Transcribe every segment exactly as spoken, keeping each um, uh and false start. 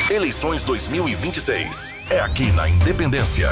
Eleições dois mil e vinte e seis. É aqui na Independência.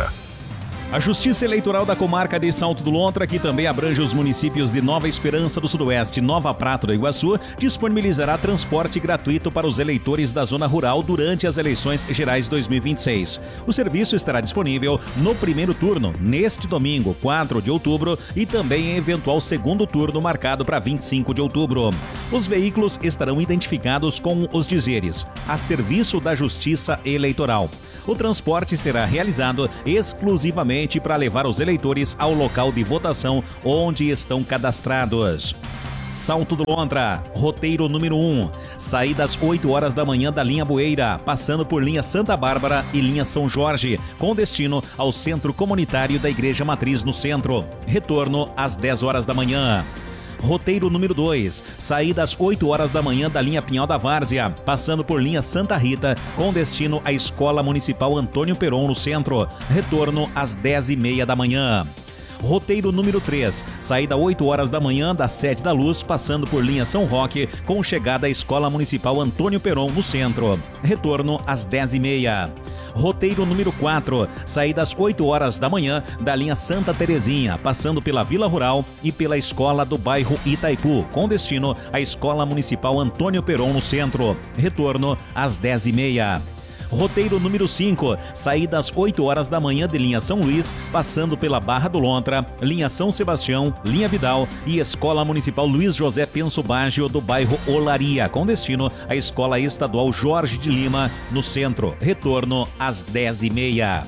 A Justiça Eleitoral da Comarca de Salto do Lontra, que também abrange os municípios de Nova Esperança do Sudoeste e Nova Prata do Iguaçu, disponibilizará transporte gratuito para os eleitores da zona rural durante as eleições gerais dois mil e vinte e seis. O serviço estará disponível no primeiro turno, neste domingo, quatro de outubro, e também em eventual segundo turno marcado para vinte e cinco de outubro. Os veículos estarão identificados com os dizeres: a serviço da Justiça Eleitoral. O transporte será realizado exclusivamente para levar os eleitores ao local de votação onde estão cadastrados. Salto do Lontra, roteiro número um, saída às oito horas da manhã da linha Bueira, passando por linha Santa Bárbara e linha São Jorge, com destino ao Centro Comunitário da Igreja Matriz no centro. Retorno às dez horas da manhã. Roteiro número dois, saída às oito horas da manhã da linha Pinhal da Várzea, passando por linha Santa Rita, com destino à Escola Municipal Antônio Peron no centro. Retorno às dez e meia da manhã. Roteiro número três, saída oito horas da manhã da Sede da Luz, passando por linha São Roque, com chegada à Escola Municipal Antônio Peron no centro. Retorno às dez e meia. Roteiro número quatro, saída às oito horas da manhã da linha Santa Terezinha, passando pela Vila Rural e pela Escola do bairro Itaipu, com destino à Escola Municipal Antônio Peron no centro. Retorno às dez e meia. Roteiro número cinco, saída às oito horas da manhã de linha São Luís, passando pela Barra do Lontra, linha São Sebastião, linha Vidal e Escola Municipal Luiz José Penso Baggio do bairro Olaria, com destino à Escola Estadual Jorge de Lima, no centro. Retorno às dez e meia.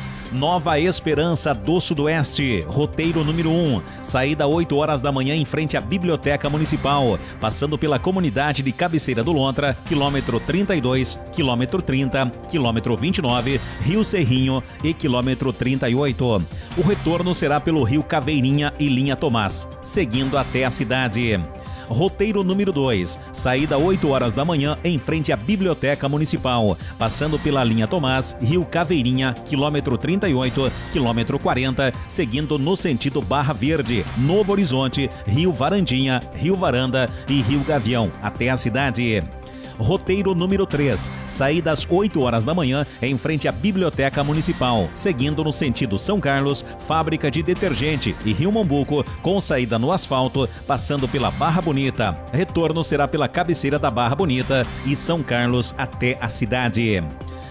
Nova Esperança do Sudoeste, roteiro número um, saída oito horas da manhã em frente à Biblioteca Municipal, passando pela comunidade de Cabeceira do Lontra, quilômetro trinta e dois, quilômetro trinta, quilômetro vinte e nove, Rio Serrinho e quilômetro trinta e oito. O retorno será pelo Rio Caveirinha e linha Tomás, seguindo até a cidade. Roteiro número dois, saída oito horas da manhã em frente à Biblioteca Municipal, passando pela linha Tomás, Rio Caveirinha, quilômetro trinta e oito, quilômetro quarenta, seguindo no sentido Barra Verde, Novo Horizonte, Rio Varandinha, Rio Varanda e Rio Gavião, até a cidade. Roteiro número três, saída às oito horas da manhã em frente à Biblioteca Municipal, seguindo no sentido São Carlos, Fábrica de Detergente e Rio Mombuco, com saída no asfalto, passando pela Barra Bonita. Retorno será pela cabeceira da Barra Bonita e São Carlos até a cidade.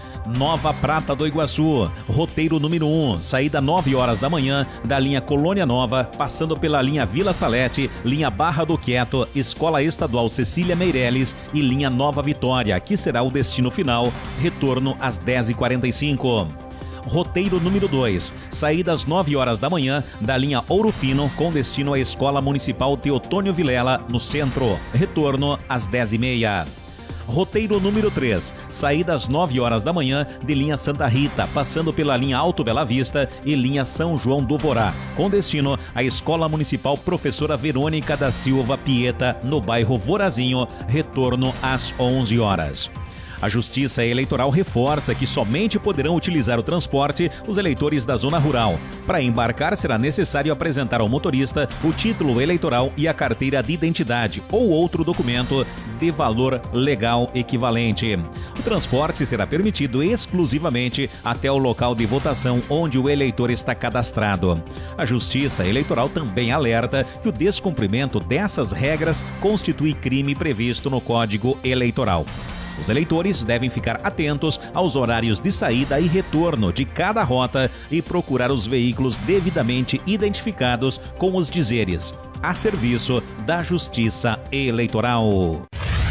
Nova Prata do Iguaçu, roteiro número um, saída nove horas da manhã da linha Colônia Nova, passando pela linha Vila Salete, linha Barra do Quieto, Escola Estadual Cecília Meireles e linha Nova Vitória, que será o destino final. Retorno às dez e quarenta e cinco. Roteiro número dois, saída às nove horas da manhã da linha Ouro Fino, com destino à Escola Municipal Teotônio Vilela, no centro. Retorno às dez e meia. Roteiro número três, saída às nove horas da manhã de linha Santa Rita, passando pela linha Alto Bela Vista e linha São João do Vorá, com destino à Escola Municipal Professora Verônica da Silva Pieta, no bairro Vorazinho. Retorno às onze horas. A Justiça Eleitoral reforça que somente poderão utilizar o transporte os eleitores da zona rural. Para embarcar, será necessário apresentar ao motorista o título eleitoral e a carteira de identidade ou outro documento de valor legal equivalente. O transporte será permitido exclusivamente até o local de votação onde o eleitor está cadastrado. A Justiça Eleitoral também alerta que o descumprimento dessas regras constitui crime previsto no Código Eleitoral. Os eleitores devem ficar atentos aos horários de saída e retorno de cada rota e procurar os veículos devidamente identificados com os dizeres: a serviço da Justiça Eleitoral.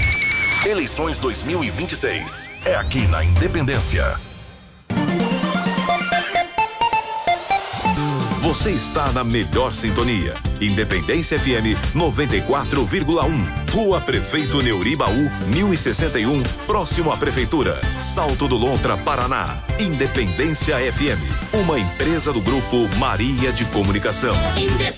Eleições dois mil e vinte e seis. É aqui na Independência. Você está na melhor sintonia. Independência F M noventa e quatro vírgula um. Rua Prefeito Neuribaú, mil e sessenta e um, próximo à Prefeitura. Salto do Lontra, Paraná. Independência F M, uma empresa do Grupo Maria de Comunicação. Independência.